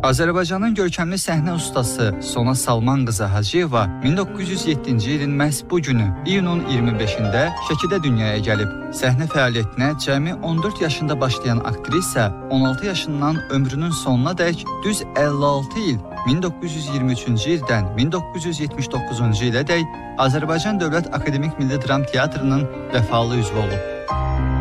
Azərbaycanın görkəmli səhnə ustası Sona Salman qızı Hacıyeva 1907-ci ilin məhz bu günü, iyunun 25-də Şəkidə dünyaya gəlib. Səhnə fəaliyyətinə cəmi 14 yaşında başlayan aktrisa 16 yaşından ömrünün sonuna dək düz 56 il 1923-cü ildən 1979-cu ilədək Azərbaycan Dövlət Akademik Milli Dram Teatrının vəfalı üzvü olub.